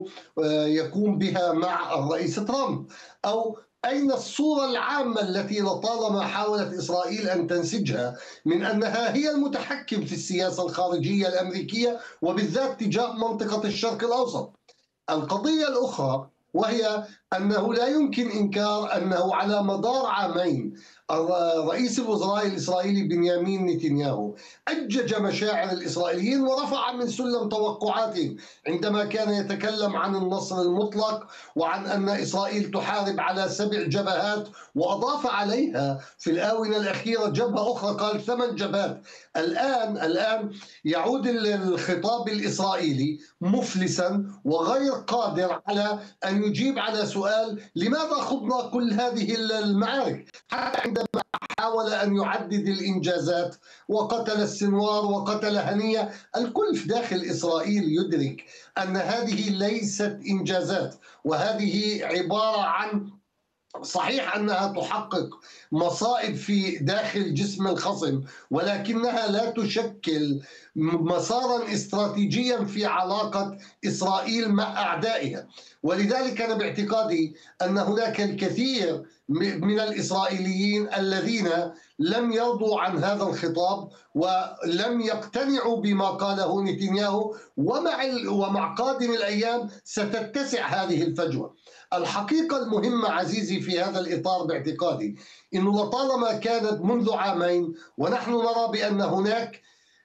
يقوم بها مع الرئيس ترامب؟ أو أين الصورة العامة التي لطالما حاولت إسرائيل أن تنسجها من أنها هي المتحكم في السياسة الخارجية الأمريكية وبالذات تجاه منطقة الشرق الأوسط؟ القضية الأخرى وهي أنه لا يمكن إنكار أنه على مدار عامين رئيس الوزراء الإسرائيلي بنيامين نتنياهو أجج مشاعر الإسرائيليين ورفع من سلم توقعاتهم عندما كان يتكلم عن النصر المطلق وعن أن إسرائيل تحارب على 7 جبهات، وأضاف عليها في الآونة الأخيرة جبهة أخرى، قال 8 جبهات. الآن يعود الخطاب الإسرائيلي مفلسا وغير قادر على أن يجيب على سؤال لماذا خضنا كل هذه المعارك. حتى عندما حاول أن يعدد الإنجازات وقتل السنوار وقتل هنية، الكل في داخل إسرائيل يدرك أن هذه ليست إنجازات، وهذه عبارة عن صحيح أنها تحقق مصائب في داخل جسم الخصم، ولكنها لا تشكل مسارا استراتيجيا في علاقة إسرائيل مع أعدائها. ولذلك أنا باعتقادي أن هناك الكثير من الإسرائيليين الذين لم يرضوا عن هذا الخطاب ولم يقتنعوا بما قاله نتنياهو، ومع قادم الأيام ستتسع هذه الفجوة. الحقيقة المهمة عزيزي في هذا الإطار باعتقادي أنه لطالما كانت منذ عامين ونحن نرى بأن هناك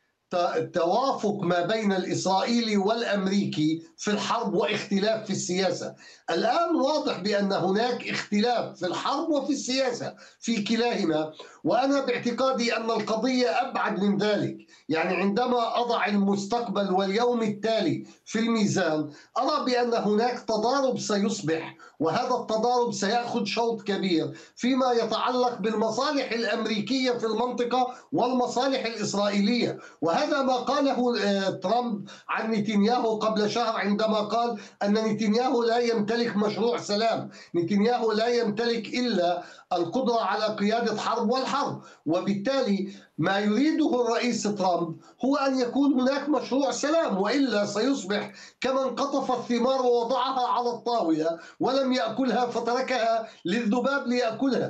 توافق ما بين الإسرائيلي والأمريكي في الحرب واختلاف في السياسة. الآن واضح بأن هناك اختلاف في الحرب وفي السياسة في كلاهما، وأنا باعتقادي أن القضية أبعد من ذلك. يعني عندما أضع المستقبل واليوم التالي في الميزان أرى بأن هناك تضارب سيصبح، وهذا التضارب سيأخذ شوط كبير فيما يتعلق بالمصالح الأمريكية في المنطقة والمصالح الإسرائيلية. وهذا ما قاله ترامب عن نتنياهو قبل شهر عندما قال أن نتنياهو لا يمتلك مشروع سلام، نتنياهو لا يمتلك إلا القدرة على قيادة حرب والحرب. وبالتالي ما يريده الرئيس ترامب هو أن يكون هناك مشروع سلام، وإلا سيصبح كمن قطف الثمار ووضعها على الطاولة ولم يأكلها فتركها للذباب ليأكلها.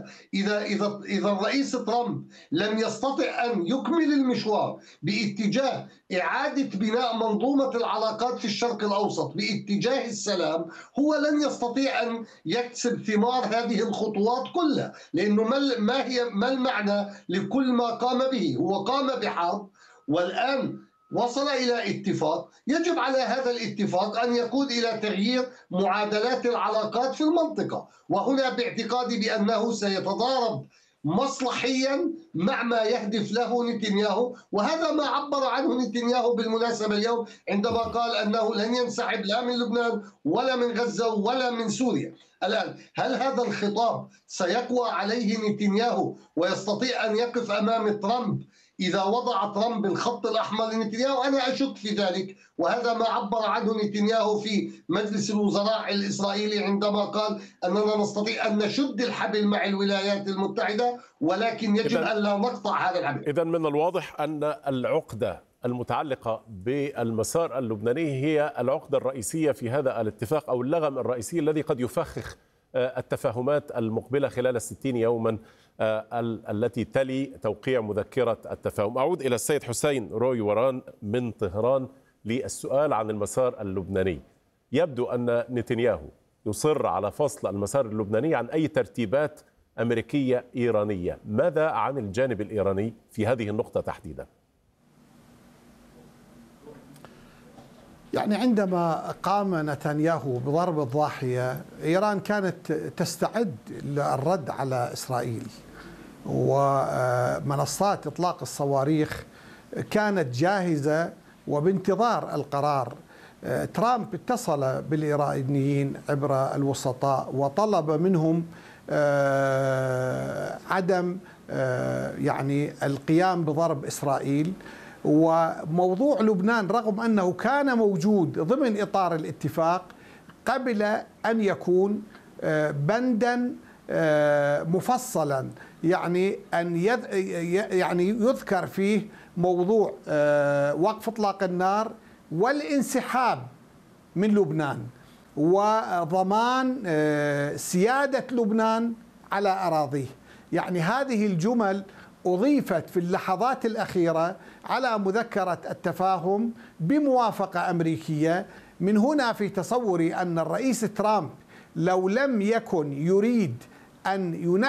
إذا الرئيس ترامب لم يستطع أن يكمل المشوار باتجاه إعادة بناء منظومة العلاقات في الشرق الأوسط باتجاه السلام، هو لن يستطيع أن يكسب ثمار هذه الخطوات كلها. لأنه ما المعنى لكل ما قام به؟ هو قام بحرب والآن وصل إلى اتفاق، يجب على هذا الاتفاق أن يقود إلى تغيير معادلات العلاقات في المنطقة. وهنا باعتقادي بأنه سيتضارب مصلحيا مع ما يهدف له نتنياهو، وهذا ما عبر عنه نتنياهو بالمناسبة اليوم عندما قال أنه لن ينسحب لا من لبنان ولا من غزة ولا من سوريا. الآن هل هذا الخطاب سيقوى عليه نتنياهو ويستطيع أن يقف أمام ترامب إذا وضع ترامب الخط الأحمر لنتنياهو؟ أنا أشك في ذلك، وهذا ما عبر عنه نتنياهو في مجلس الوزراء الإسرائيلي عندما قال أننا نستطيع أن نشد الحبل مع الولايات المتحدة، ولكن يجب أن لا نقطع هذا الحبل. إذن من الواضح أن العقدة المتعلقة بالمسار اللبناني هي العقدة الرئيسية في هذا الاتفاق، أو اللغم الرئيسي الذي قد يفخخ التفاهمات المقبلة خلال 60 يوما التي تلي توقيع مذكرة التفاهم. أعود إلى السيد حسين روي وران من طهران للسؤال عن المسار اللبناني. يبدو أن نتنياهو يصر على فصل المسار اللبناني عن أي ترتيبات أمريكية إيرانية. ماذا عن الجانب الإيراني في هذه النقطة تحديدا؟ يعني عندما قام نتنياهو بضرب الضاحية، إيران كانت تستعد للرد على إسرائيل، ومنصات إطلاق الصواريخ كانت جاهزة وبانتظار القرار. ترامب اتصل بالإيرانيين عبر الوسطاء وطلب منهم عدم يعني القيام بضرب إسرائيل. وموضوع لبنان رغم أنه كان موجود ضمن إطار الاتفاق قبل أن يكون بندا مفصلا، يعني أن يذكر فيه موضوع وقف إطلاق النار والانسحاب من لبنان. وضمان سيادة لبنان على أراضيه. يعني هذه الجمل أضيفت في اللحظات الأخيرة على مذكرة التفاهم بموافقة أمريكية. من هنا في تصوري أن الرئيس ترامب لو لم يكن يريد أن